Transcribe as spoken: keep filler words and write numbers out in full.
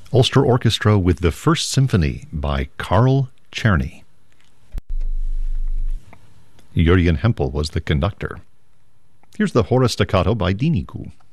Ulster Orchestra with the First Symphony by Carl Czerny. Jurgen Hempel was the conductor. Here's the Hora Staccato by Diniku.